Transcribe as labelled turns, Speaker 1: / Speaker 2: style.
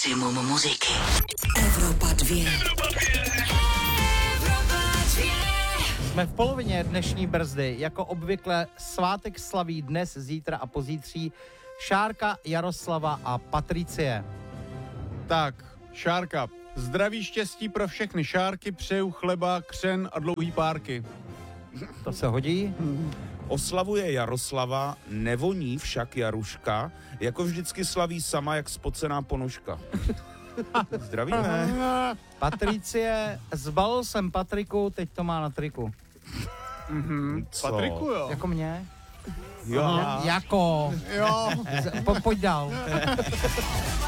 Speaker 1: Maximum muziky.
Speaker 2: Evropa 2.
Speaker 3: Jsme v polovině dnešní brzdy. Jako obvykle svátek slaví dnes, zítra a pozítří Šárka, Jaroslava a Patricie.
Speaker 4: Tak, Šárka. Zdraví, štěstí pro všechny Šárky, přeju chleba, křen a dlouhý párky.
Speaker 3: To se hodí?
Speaker 5: Oslavuje Jaroslava, nevoní však Jaruška, jako vždycky slaví sama jak spocená ponožka. Zdravíme.
Speaker 3: Patricie, zbalil jsem Patriku, teď to má na triku.
Speaker 5: Co?
Speaker 4: Patriku, jo.
Speaker 3: Jako mě?
Speaker 5: Jo.
Speaker 3: Jako.
Speaker 4: Jo.
Speaker 3: Pojď dál.